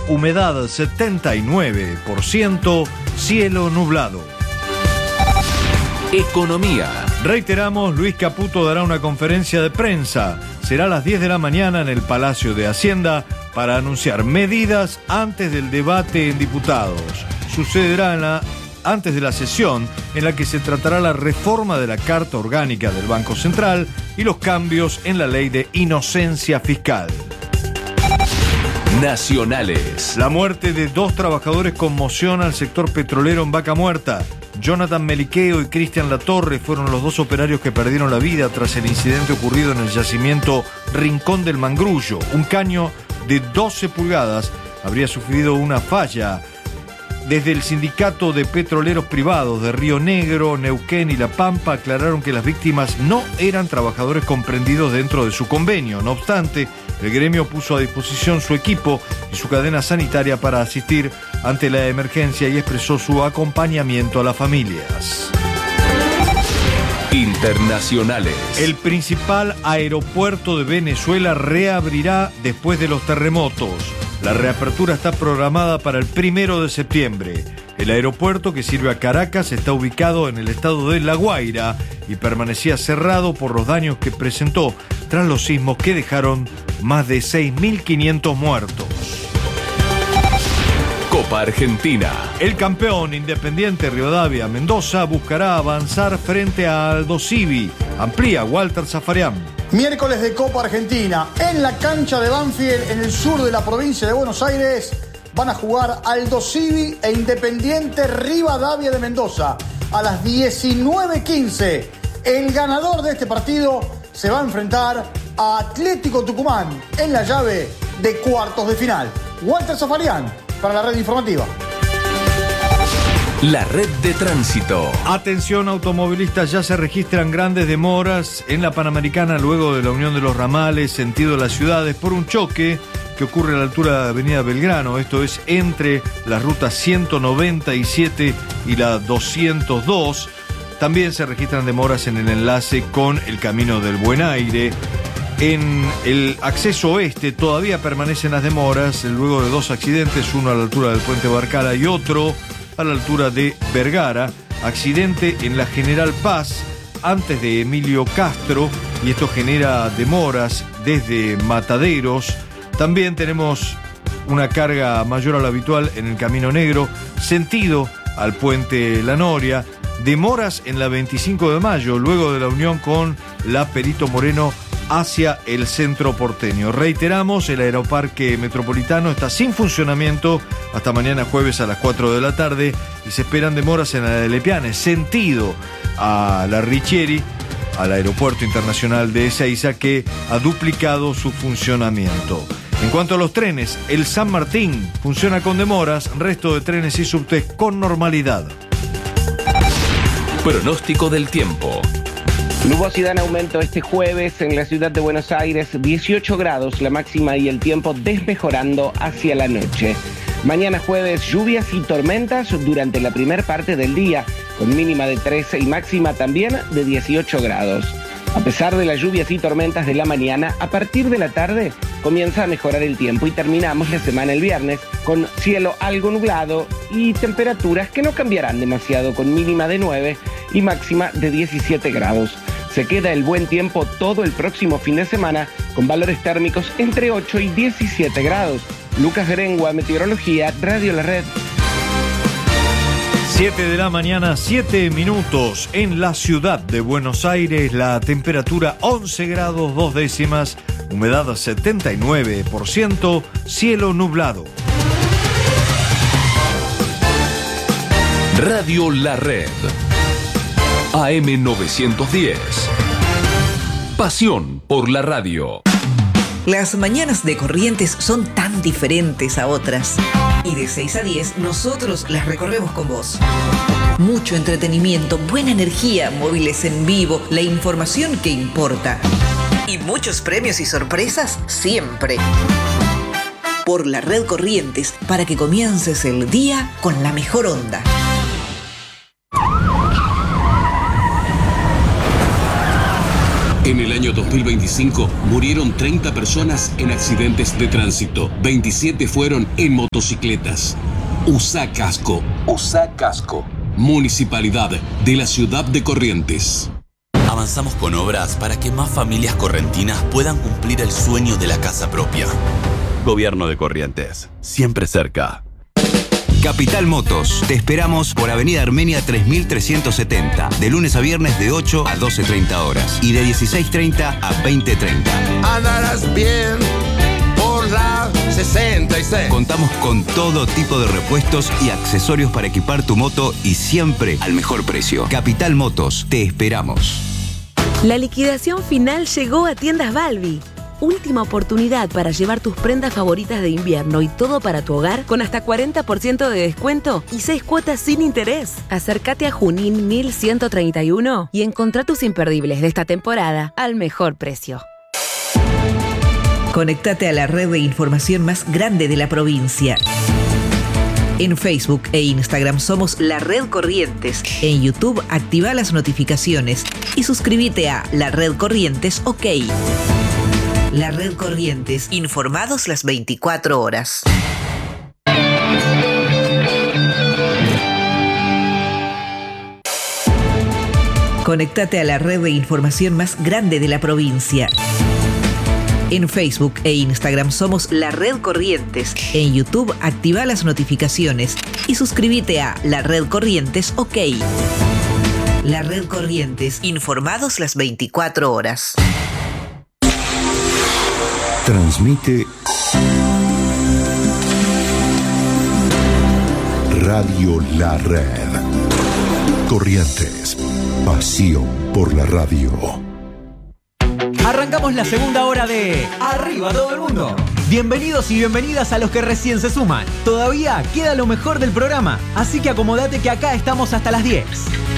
humedad 79%, cielo nublado. Economía. Reiteramos, Luis Caputo dará una conferencia de prensa. Será a las 10 de la mañana en el Palacio de Hacienda para anunciar medidas antes del debate en diputados. Sucederá antes de la sesión en la que se tratará la reforma de la Carta Orgánica del Banco Central y los cambios en la ley de inocencia fiscal. Nacionales. La muerte de 2 trabajadores conmociona al sector petrolero en Vaca Muerta. Jonathan Meliqueo y Cristian Latorre fueron los 2 operarios que perdieron la vida tras el incidente ocurrido en el yacimiento Rincón del Mangrullo. Un caño de 12 pulgadas habría sufrido una falla. Desde el Sindicato de Petroleros Privados de Río Negro, Neuquén y La Pampa aclararon que las víctimas no eran trabajadores comprendidos dentro de su convenio. No obstante, el gremio puso a disposición su equipo y su cadena sanitaria para asistir ante la emergencia y expresó su acompañamiento a las familias. Internacionales. El principal aeropuerto de Venezuela reabrirá después de los terremotos. La reapertura está programada para el 1 de septiembre. El aeropuerto, que sirve a Caracas, está ubicado en el estado de La Guaira y permanecía cerrado por los daños que presentó tras los sismos que dejaron más de 6.500 muertos. Copa Argentina. El campeón Independiente Rivadavia Mendoza buscará avanzar frente a Aldo Civi. Amplía Walter Zafarian. Miércoles de Copa Argentina. En la cancha de Banfield, en el sur de la provincia de Buenos Aires, van a jugar Aldo Civi e Independiente Rivadavia de Mendoza. A las 19:15, el ganador de este partido se va a enfrentar a Atlético Tucumán en la llave de cuartos de final. Walter Zafarian, para la red informativa. La red de tránsito. Atención automovilistas, ya se registran grandes demoras en la Panamericana luego de la unión de los ramales sentido las ciudades por un choque que ocurre a la altura de Avenida Belgrano. Esto es entre las rutas 197 y la 202. También se registran demoras en el enlace con el Camino del Buen Aire. En el acceso oeste todavía permanecen las demoras luego de 2 accidentes, uno a la altura del Puente Barcala y otro a la altura de Vergara. Accidente en la General Paz antes de Emilio Castro y esto genera demoras desde Mataderos. También tenemos una carga mayor a lo habitual en el Camino Negro, sentido al Puente La Noria. Demoras en la 25 de mayo, luego de la unión con la Perito Moreno hacia el centro porteño. Reiteramos, el Aeroparque Metropolitano está sin funcionamiento hasta mañana jueves a las 4 de la tarde y se esperan demoras en la de Lepiane, sentido a la Richieri, al Aeropuerto Internacional de Ezeiza, que ha duplicado su funcionamiento. En cuanto a los trenes, el San Martín funciona con demoras, resto de trenes y subtes con normalidad. Pronóstico del tiempo. Nubosidad en aumento este jueves en la ciudad de Buenos Aires, 18 grados la máxima y el tiempo desmejorando hacia la noche. Mañana jueves, lluvias y tormentas durante la primera parte del día, con mínima de 13 y máxima también de 18 grados. A pesar de las lluvias y tormentas de la mañana, a partir de la tarde comienza a mejorar el tiempo y terminamos la semana el viernes con cielo algo nublado y temperaturas que no cambiarán demasiado, con mínima de 9 y máxima de 17 grados. Se queda el buen tiempo todo el próximo fin de semana con valores térmicos entre 8 y 17 grados. Lucas Grengua, Meteorología, Radio La Red. 7 de la mañana, 7 minutos en la ciudad de Buenos Aires, la temperatura 11 grados 2 décimas, humedad 79%, cielo nublado. Radio La Red. AM 910. Pasión por la radio. Las mañanas de Corrientes son tan diferentes a otras. Y de 6 a 10 nosotros las recorremos con vos. Mucho entretenimiento, buena energía, móviles en vivo, la información que importa. Y muchos premios y sorpresas siempre. Por la red Corrientes, para que comiences el día con la mejor onda. En el año año 2025 murieron 30 personas en accidentes de tránsito. 27 fueron en motocicletas. Usa casco. Usa casco. Municipalidad de la ciudad de Corrientes. Avanzamos con obras para que más familias correntinas puedan cumplir el sueño de la casa propia. Gobierno de Corrientes, siempre cerca. Capital Motos. Te esperamos por Avenida Armenia 3370, de lunes a viernes de 8 a 12:30 horas y de 16:30 a 20:30. Andarás bien por la 66. Contamos con todo tipo de repuestos y accesorios para equipar tu moto y siempre al mejor precio. Capital Motos. Te esperamos. La liquidación final llegó a Tiendas Balbi. Última oportunidad para llevar tus prendas favoritas de invierno y todo para tu hogar con hasta 40% de descuento y 6 cuotas sin interés. Acércate a Junín 1131 y encontrá tus imperdibles de esta temporada al mejor precio. Conectate a la red de información más grande de la provincia. En Facebook e Instagram somos La Red Corrientes. En YouTube activa las notificaciones y suscríbete a La Red Corrientes OK. La Red Corrientes, informados las 24 horas. Conectate a la red de información más grande de la provincia. En Facebook e Instagram somos La Red Corrientes. En YouTube activa las notificaciones y suscríbete a La Red Corrientes OK. La Red Corrientes, informados las 24 horas. Transmite Radio La Red. Corrientes, pasión por la radio. Arrancamos la segunda hora de Arriba Todo el Mundo. Bienvenidos y bienvenidas a los que recién se suman. Todavía queda lo mejor del programa, así que acomódate que acá estamos hasta las 10.